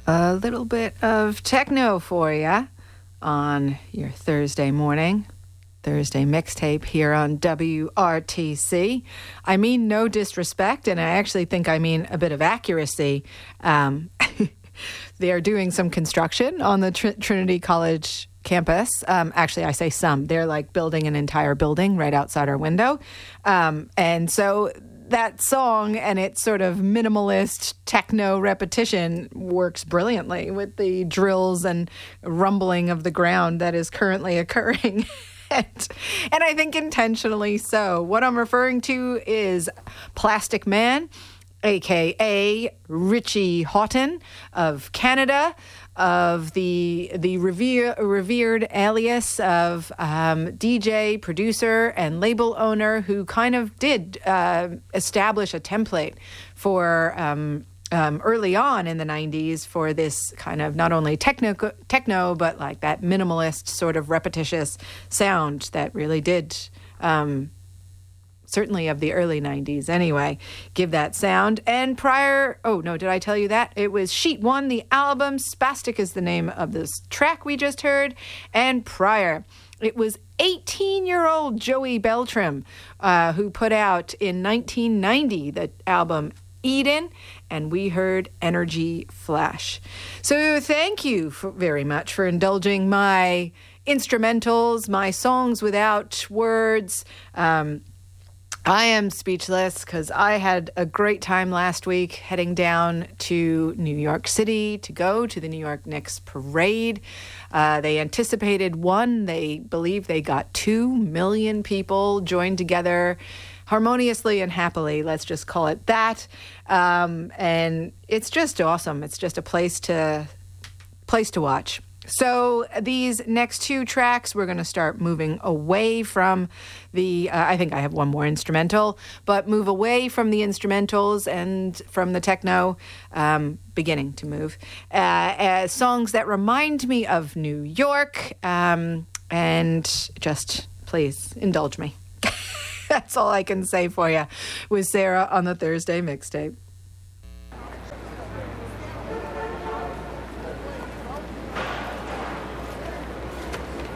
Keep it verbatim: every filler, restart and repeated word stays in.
A little bit of techno for you on your Thursday morning. Thursday mixtape here on W R T C. I mean no disrespect, and I actually think I mean a bit of accuracy. Um, they are doing some construction on the Tr- Trinity College campus. Um, actually, I say some. They're like building an entire building right outside our window. Um, and so that song and its sort of minimalist techno repetition works brilliantly with the drills and rumbling of the ground that is currently occurring. And, and I think intentionally so. What I'm referring to is Plastic Man, a k a. Richie Houghton of Canada, of the the revere, revered alias of um, D J, producer, and label owner who kind of did uh, establish a template for um, um, early on in the nineties for this kind of not only techno, techno but like that minimalist sort of repetitious sound that really did um, certainly of the early nineties anyway, give that sound. And prior, oh no, did I tell you that? It was Sheet One, the album. Spastic is the name of this track we just heard. And prior, it was eighteen-year-old Joey Beltram, uh, who put out in nineteen ninety the album Eden, and we heard Energy Flash. So thank you for, very much for indulging my instrumentals, my songs without words. Um, I am speechless because I had a great time last week heading down to New York City to go to the New York Knicks parade. Uh, they anticipated one. They believe they got two million people joined together harmoniously and happily. Let's just call it that. Um, and it's just awesome. It's just a place to place to watch. So these next two tracks, we're going to start moving away from the, uh, I think I have one more instrumental, but move away from the instrumentals and from the techno, um, beginning to move. Uh, uh, songs that remind me of New York, um, and just please indulge me. That's all I can say for you with Sarah on the Thursday mixtape.